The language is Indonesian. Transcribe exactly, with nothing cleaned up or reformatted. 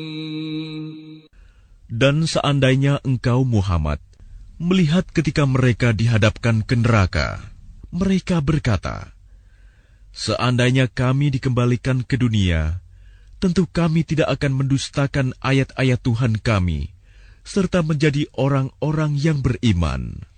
Dan seandainya engkau Muhammad melihat ketika mereka dihadapkan ke neraka, mereka berkata, seandainya kami dikembalikan ke dunia, tentu kami tidak akan mendustakan ayat-ayat Tuhan kami, serta menjadi orang-orang yang beriman.